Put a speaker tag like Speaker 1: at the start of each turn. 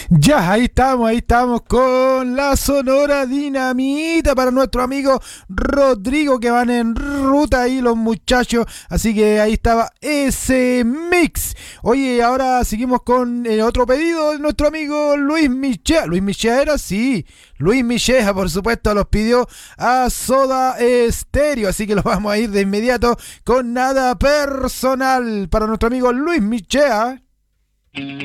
Speaker 1: Ya, ahí estamos con la Sonora Dinamita para nuestro amigo Rodrigo, que van en ruta ahí los muchachos. Así que ahí estaba ese mix. Oye, ahora seguimos con otro pedido de nuestro amigo Luis Michea. Luis Michea era, sí. Luis Michea, por supuesto, los pidió a Soda Stereo. Así que los vamos a ir de inmediato con Nada Personal para nuestro amigo Luis Michea.